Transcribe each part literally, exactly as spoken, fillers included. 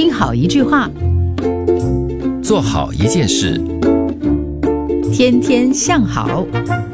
听好一句话， 做好一件事， 天天向好。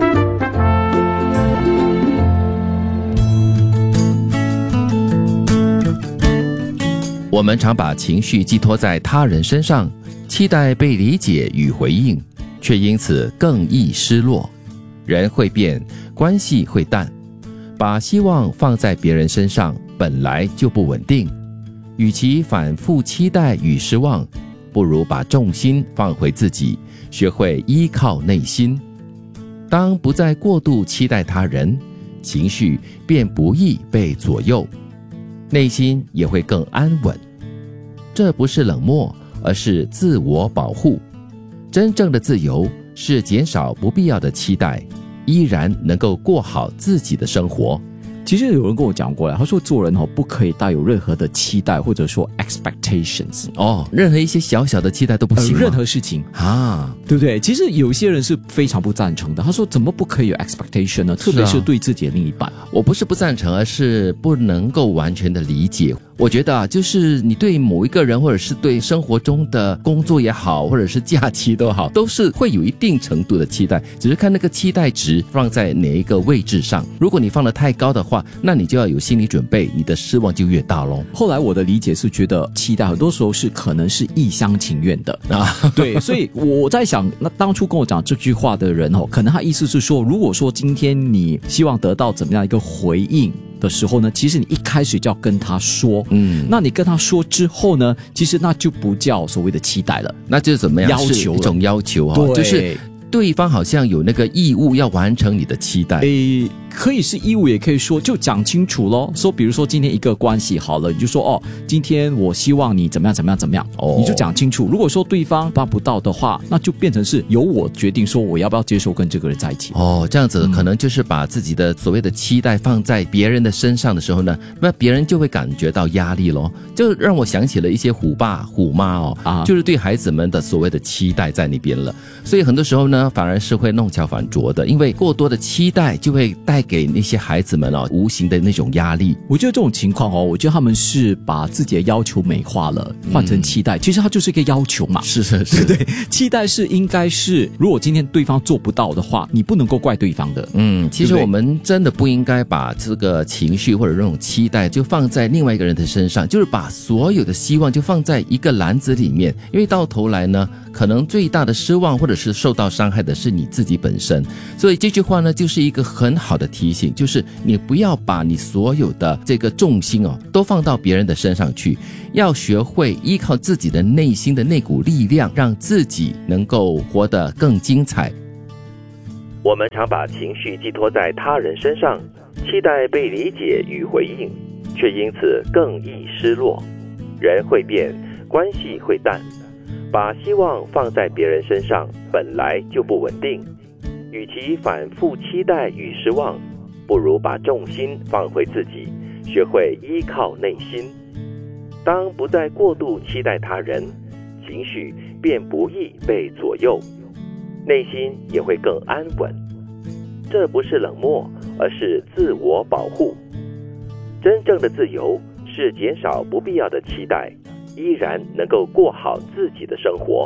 我们常把情绪寄托在他人身上，期待被理解与回应，却因此更易失落。人会变，关系会淡，把希望放在别人身上本来就不稳定，与其反复期待与失望，不如把重心放回自己，学会依靠内心。当不再过度期待他人，情绪便不易被左右，内心也会更安稳。这不是冷漠，而是自我保护。真正的自由是减少不必要的期待，依然能够过好自己的生活。 其实有人跟我讲过了，他说做人哦不可以带有任何的期待，或者说 expectations 哦，任何一些小小的期待都不行吗？ 呃、任何事情啊，对不对？其实有些人是非常不赞成的。他说怎么不可以有 expectation 呢？特别是对自己的另一半。 我不是不赞成，而是不能够完全的理解。我觉得啊，就是你对某一个人，或者是对生活中的工作也好，或者是假期都好，都是会有一定程度的期待，只是看那个期待值放在哪一个位置上。如果你放得太高的话，那你就要有心理准备，你的失望就越大咯。 后来我的理解是觉得期待很多时候是可能是一厢情愿的啊，对，所以我在想，那当初跟我讲这句话的人哦，可能他意思是说，如果说今天你希望得到怎么样一个回应的时候呢，其实你一开始就要跟他说，嗯，那你跟他说之后呢，其实那就不叫所谓的期待了， 那就是怎么样？ 要求一种要求哦，就是对方好像有那个义务要完成你的期待。 诶，可以是义务，也可以说就讲清楚咯。说比如说今天一个关系好了，你就说哦，今天我希望你怎么样怎么样怎么样，哦，你就讲清楚。如果说对方办不到的话，那就变成是由我决定说我要不要接受跟这个人在一起。 哦，这样子可能就是把自己的所谓的期待放在别人的身上的时候呢，那别人就会感觉到压力咯。就让我想起了一些虎爸虎妈哦，啊，就是对孩子们的所谓的期待在那边了。所以很多时候呢，反而是会弄巧反拙的，因为过多的期待就会带给那些孩子们哦无形的那种压力。 我觉得这种情况哦，我觉得他们是把自己的要求美化了，换成期待，嗯，其实它就是一个要求嘛。 是是是， 对，期待是应该是，如果今天对方做不到的话，你不能够怪对方的。 嗯，其实我们真的不应该把这个情绪或者这种期待就放在另外一个人的身上，就是把所有的希望就放在一个篮子里面，因为到头来呢，可能最大的失望或者是受到伤害的是你自己本身。所以这句话呢，就是一个很好的提醒，就是你不要把你所有的这个重心哦都放到别人的身上去，要学会依靠自己的内心的那股力量，让自己能够活得更精彩。 我们常把情绪寄托在他人身上，期待被理解与回应，却因此更易失落。人会变，关系会淡，把希望放在别人身上本来就不稳定，与其反复期待与失望，不如把重心放回自己，学会依靠内心。当不再过度期待他人，情绪便不易被左右，内心也会更安稳。这不是冷漠，而是自我保护。真正的自由是减少不必要的期待，依然能够过好自己的生活。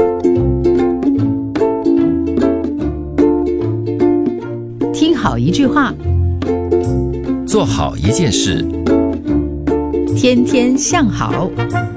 听好一句话， 做好一件事， 天天向好。